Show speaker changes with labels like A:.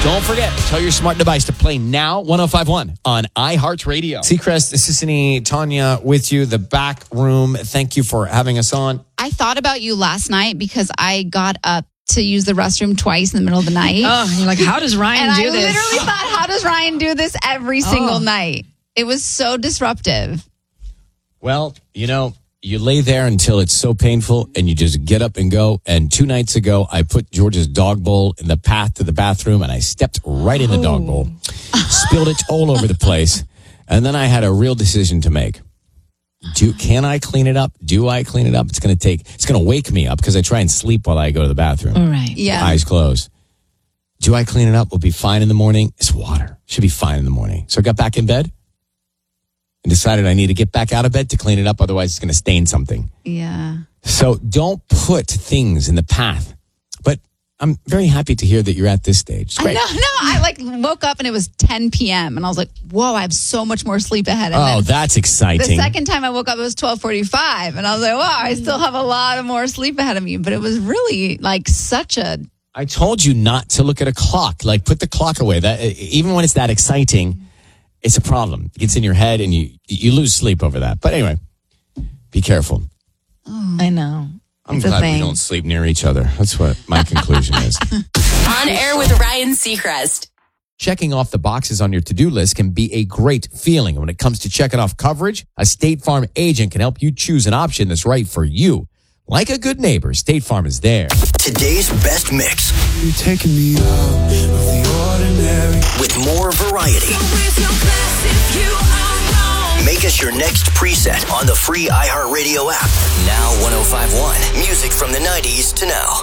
A: Don't forget, tell your smart device to play Now 105.1 on iHeartRadio. Seacrest, Sissany, Tanya with you, the back room. Thank you for having us on.
B: I thought about you last night because I got up to use the restroom twice in the middle of the night.
C: Oh, you're like, how does Ryan do this?
B: And I literally thought, how does Ryan do this every single night? It was so disruptive.
A: Well, you lay there until it's so painful and you just get up and go. And 2 nights ago, I put George's dog bowl in the path to the bathroom and I stepped right in the dog bowl, spilled it all over the place. And then I had a real decision to make. Can I clean it up? Do I clean it up? It's going to wake me up because I try and sleep while I go to the bathroom.
C: All right.
B: Yeah.
A: Eyes closed. Do I clean it up? We'll be fine in the morning. It's water. Should be fine in the morning. So I got back in bed and decided I need to get back out of bed to clean it up. Otherwise, it's going to stain something.
B: Yeah.
A: So don't put things in the path. But I'm very happy to hear that you're at this stage. It's great.
B: I woke up and it was 10 p.m. and I was like, whoa, I have so much more sleep ahead. And
A: Oh, that's exciting.
B: the second time I woke up, it was 12:45. And I was like, wow, I still have a lot of more sleep ahead of me. But it was really such a...
A: I told you not to look at a clock. Put the clock away. That even when it's that exciting, it's a problem. It gets in your head and you lose sleep over that. But anyway, be careful.
C: Oh, I know.
A: I'm glad we don't sleep near each other. That's what my conclusion is.
D: On Air with Ryan Seacrest.
A: Checking off the boxes on your to-do list can be a great feeling. When it comes to checking off coverage, a State Farm agent can help you choose an option that's right for you. Like a good neighbor, State Farm is there.
E: Today's best mix.
F: You're taking me out of the ordinary.
E: With more variety. Make us your next preset on the free iHeartRadio app. Now 105.1. Music from the 90s to now.